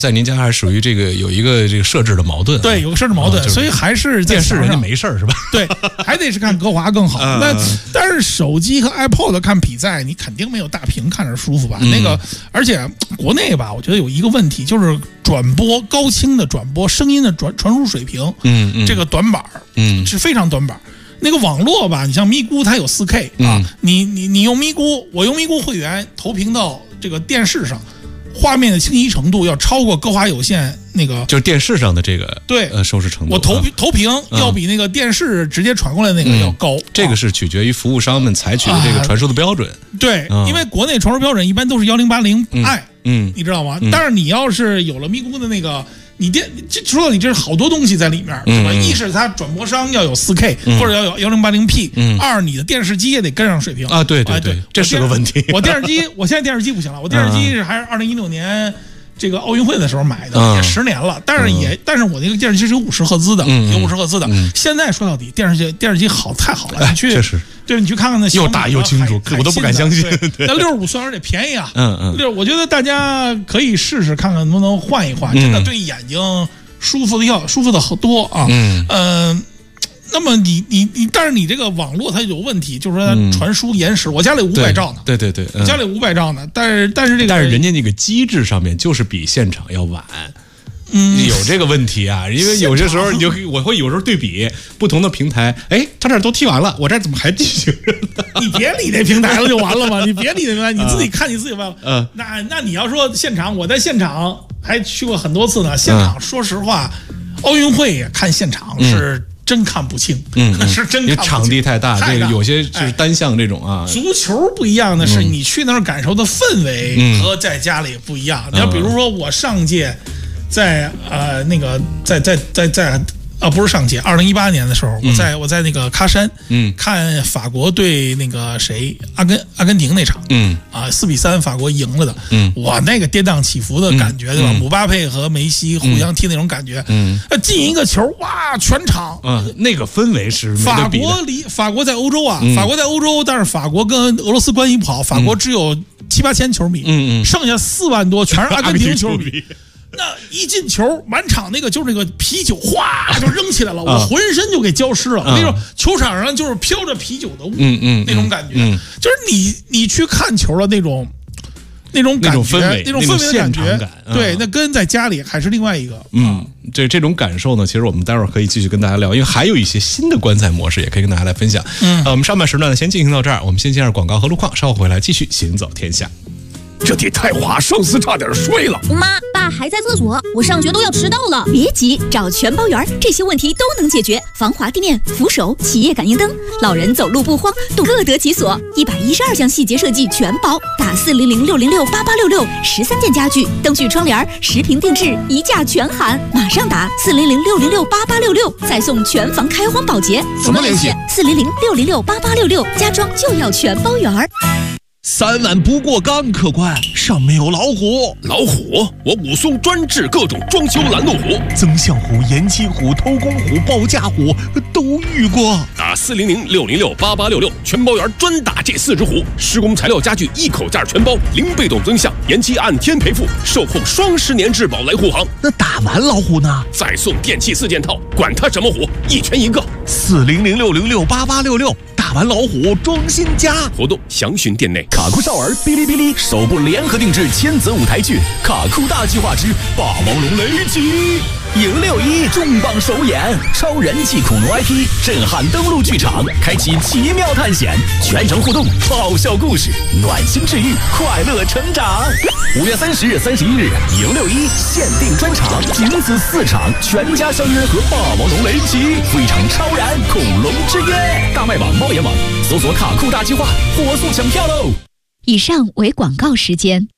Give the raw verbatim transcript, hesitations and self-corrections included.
在您家还属于这个有一个这个设置的矛盾， 对，有个设置矛盾，哦就是、所以还是电视人家没事儿是吧？ 对，还得是看歌华更好。嗯、那但是手机和 iPod 看比赛，你肯定没有大屏看着舒服吧？嗯、那个，而且国内吧，我觉得有一个问题就是转播高清的转播声音的转传输水平，嗯嗯，这个短板，嗯，是非常短板。那个网络吧，你像咪咕它有 四 K 啊，嗯、你你你用咪咕，我用咪咕会员投屏到这个电视上。画面的清晰程度要超过歌华有线那个， 就是电视上的这个对呃收视程度。 我投投屏要比那个电视直接传过来那个要高，嗯、 这个是取决于服务商们采取的这个传输的标准。啊、 对，嗯、因为国内传输标准一般都是幺零八零 i， 嗯， 你知道吗？ 嗯、 但是你要是有了咪咕的那个。你电这说到底，这是好多东西在里面，是吧？ 嗯、 一是它转播商要有 四 K、嗯、或者要有幺零八零 P，、嗯、二你的电视机也得跟上水平啊。对对 对， 对这是个问题。 我电视机，我现在电视机不行了，我电视机是还是二零一六年这个奥运会的时候买的，嗯、也十年了。但是也，嗯、但是我那个电视机是有五十赫兹的， 嗯、 有五十赫兹的。嗯、现在说到底，电视机电视机好太好了，你去确实。 对，你去看看那又大又清楚，我都不敢相信。 那六十五寸而且便宜啊， 嗯嗯， 六，我觉得大家可以试试看看能不能换一换，真的对眼睛。舒服的要舒服的好多啊，嗯，呃，那么你你你，但是你这个网络它有问题，就是说它传输延时。嗯、我家里五百兆呢， 对对对， 我家里五百兆呢，但是但是这个， 但是人家那个机制上面就是比现场要晚。嗯，有这个问题啊，因为有些时候你就我会有时候对比不同的平台，哎，他这儿都踢完了，我这儿怎么还进行着呢？ 你别理那平台了就完了嘛，你别理那平台，你自己看你自己完了。嗯，呃、那那你要说现场，我在现场还去过很多次呢。现场、嗯、说实话，奥运会也看现场是真看不清，嗯，是真看不清。 场地太大，这个有些是单项这种啊。 哎、足球不一样的是，你去那儿感受的氛围和在家里不一样。嗯、你要比如说我上届。在呃那个在在在在啊不是上届，二零一八年的时候，我在我在那个喀山，嗯，看法国对那个谁阿根阿根廷那场，嗯啊四比三法国赢了的，嗯，哇那个跌宕起伏的感觉，对吧？姆巴佩和梅西互相踢那种感觉，嗯，进一个球，哇，全场， 嗯，那个氛围是法国离法国在欧洲啊，法国在欧洲，但是法国跟俄罗斯关系不好，法国只有七八千球迷，嗯嗯，剩下四万多全是阿根廷球迷。那一进球，满场那个就是那个啤酒，哗就扔起来了，我浑身就给浇湿了。那种球场上就是飘着啤酒的雾，嗯嗯，那种感觉，嗯、就是你你去看球的那种那种感觉， 那种氛围的感觉， 感对，那跟在家里还是另外一个。 嗯，这这种感受呢，其实我们待会儿可以继续跟大家聊，因为还有一些新的观赛模式也可以跟大家来分享。嗯，呃，我们上半时段呢先进行到这儿，我们先接着广告和路况，稍后回来继续行走天下。 这铁太滑，上司差点摔了。 妈，爸还在厕所，我上学都要迟到了。别急，找全包园，这些问题都能解决。防滑地面、扶手、企业感应灯，老人走路不慌，都各得其所。一百一十二项细节设计全包，打四零零六零六八八六六，十三件家具、灯具、窗帘，十平定制，一价全含。马上打四零零六零六八八六六，再送全房开荒保洁。 怎么联系？ 四零零六零六八八六六，家装就要全包园。 三万不过岗，客官，上面有老虎。老虎？我武松专治各种装修拦路虎，增项虎、延期虎、偷工虎、报价虎都遇过。打四零零六零六八八六六，全包园专打这四只虎。施工材料家具一口价全包，零被动增项，延期按天赔付，售后双十年质保来护航。那打完老虎呢？再送电器四件套，管他什么虎，一拳一个。四零零六零六八八六六。打完老虎装新家，活动详询店内。卡酷少儿哔哩哔哩首部联合定制亲子舞台剧《卡酷大计划之霸王龙雷击》，迎六一重磅首演，超人气恐龙 I P 震撼登陆剧场，开启奇妙探险，全程互动，爆笑故事，暖心治愈，快乐成长。五月三十日、三十一日，迎六一限定专场，仅此四场，全家相约和霸王龙雷击，一场超燃恐龙之约。大麦网、猫眼网搜索“卡酷大计划”，火速抢票喽！ 以上为广告时间。